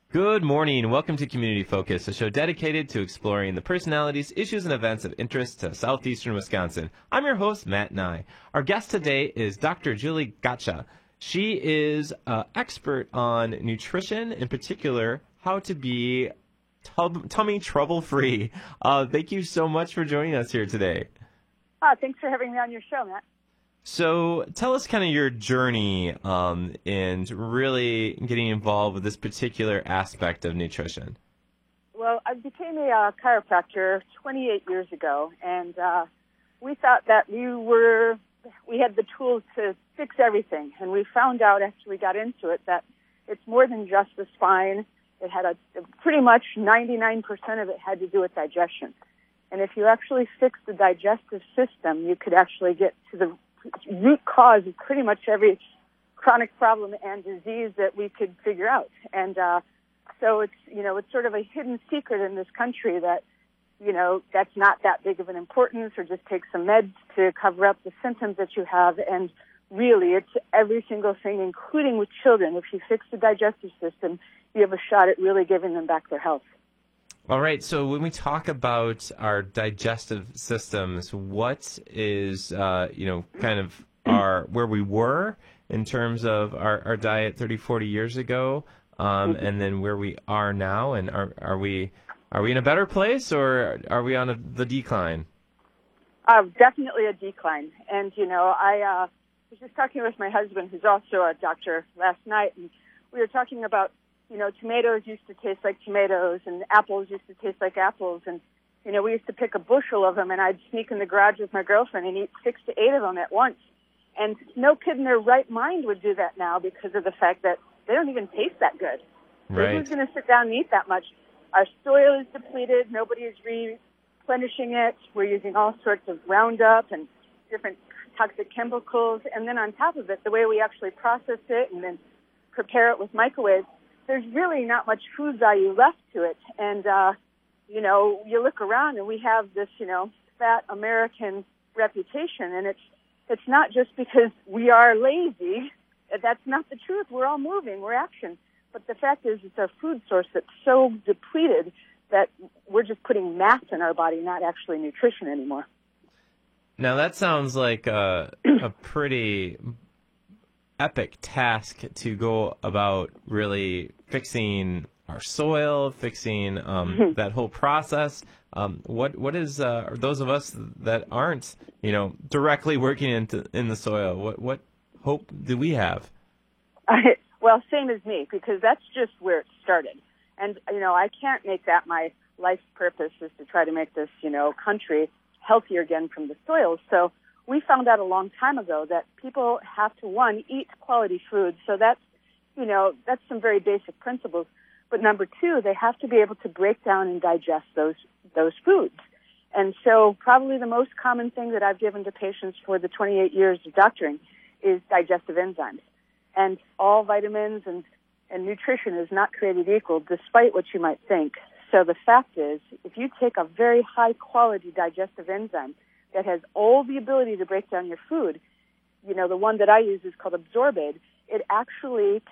Good morning. Welcome to Community Focus, a show dedicated to exploring the personalities, issues, and events of interest to southeastern Wisconsin. I'm your host, Matt Nye. Our guest today is Dr. Julie Gotcha. She is an expert on nutrition, in particular, how to be tummy trouble-free. Thank you so much for joining us here today. Thanks for having me on your show, Matt. So tell us kind of your journey and really getting involved with this particular aspect of nutrition. Well, I became a chiropractor 28 years ago, and we thought that we had the tools to fix everything. And we found out after we got into it that it's more than just the spine. It had pretty much 99% of it had to do with digestion. And if you actually fix the digestive system, you could actually get to the root cause of pretty much every chronic problem and disease that we could figure out. And so it's sort of a hidden secret in this country that, that's not that big of an importance, or just take some meds to cover up the symptoms that you have. And really, it's every single thing, including with children. If you fix the digestive system, you have a shot at really giving them back their health. All right, so when we talk about our digestive systems, what is, kind of where we were in terms of our diet 30, 40 years ago, and then where we are now, and are we in a better place, or are we on the decline? Definitely a decline. And, I was just talking with my husband, who's also a doctor, last night, and we were talking about tomatoes used to taste like tomatoes, and apples used to taste like apples. And, we used to pick a bushel of them, and I'd sneak in the garage with my girlfriend and eat 6 to 8 of them at once. And no kid in their right mind would do that now because of the fact that they don't even taste that good. Right. So who's going to sit down and eat that much? Our soil is depleted. Nobody is replenishing it. We're using all sorts of Roundup and different toxic chemicals. And then on top of it, the way we actually process it and then prepare it with microwaves, there's really not much food value left to it. And, you look around and we have this, fat American reputation. And it's not just because we are lazy. That's not the truth. We're all moving. We're action. But the fact is, it's our food source that's so depleted that we're just putting mass in our body, not actually nutrition anymore. Now, that sounds like a pretty epic task to go about really fixing our soil, fixing that whole process. What is those of us that aren't, directly working in the soil? What hope do we have? Well, same as me, because that's just where it started. And, I can't make that my life's purpose is to try to make this, country healthier again from the soil. So we found out a long time ago that people have to, one, eat quality food. So that's some very basic principles. But number two, they have to be able to break down and digest those foods. And so probably the most common thing that I've given to patients for the 28 years of doctoring is digestive enzymes. And all vitamins and nutrition is not created equal, despite what you might think. So the fact is, if you take a very high-quality digestive enzyme that has all the ability to break down your food, the one that I use is called Absorbate, it actually